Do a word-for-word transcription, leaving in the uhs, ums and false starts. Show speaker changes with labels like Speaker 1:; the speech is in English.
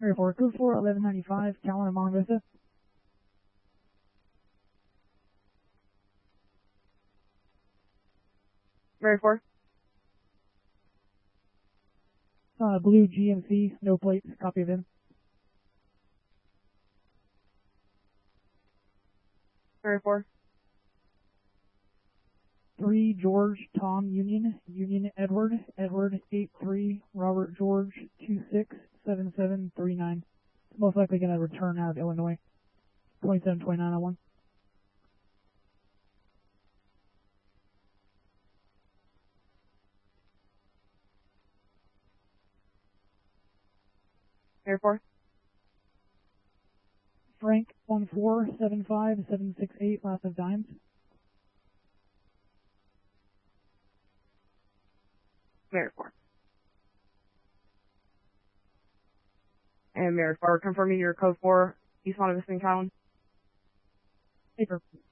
Speaker 1: Area four, code four, eleven ninety-five, Callan and Monte Vista.
Speaker 2: Area four.
Speaker 1: Uh, blue G M C, no plate, copy of him.
Speaker 2: Area four.
Speaker 1: three George Tom Union, Union Edward, Edward eight three, Robert George two six seven seven three nine. Most likely going to return out of Illinois. twenty-seven twenty-nine oh one.
Speaker 2: Area four.
Speaker 1: Frank one four seven five seven six eight, last of dimes.
Speaker 2: Area four. And Area four, confirming your code four, East Monte Vista and Callan.
Speaker 1: Paper.